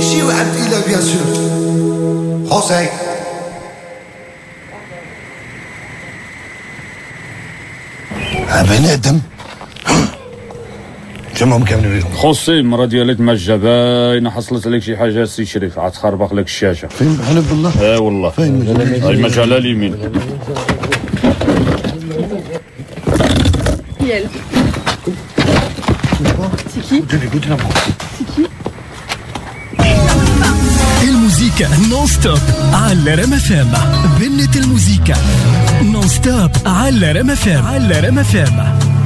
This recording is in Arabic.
يجيو عبد إله بيان سور خوسي بنادم جمعهم كامل بيهم خوسي المرة ديالك ما باينة حصلت عليك شي حاجة سي شريف عاد تخربق لك الشاشة فين بحال بالله والله فين هاي مجا على اليمين يلا تيكي الموسيقى نون ستوب على ريم اف ام. بنت الموسيقى نون ستوب على ريم اف ام.